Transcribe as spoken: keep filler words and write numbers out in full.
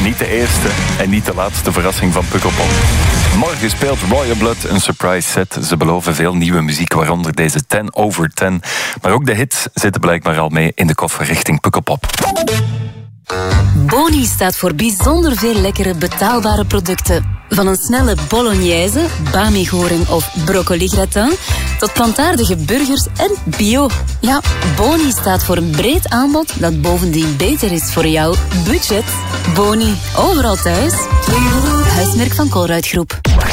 niet de eerste en niet de laatste verrassing van Pukkelpop. Morgen speelt Royal Blood een surprise set. Ze beloven veel nieuwe muziek, waaronder deze ten over ten. Maar ook de hits zitten blijkbaar al mee in de koffer richting Pukkelpop. Boni staat voor bijzonder veel lekkere betaalbare producten. Van een snelle bolognese, bami-goring of broccoli-gratin tot plantaardige burgers en bio. Ja, Boni staat voor een breed aanbod dat bovendien beter is voor jouw budget. Boni, overal thuis. Huismerk van Colruyt Groep.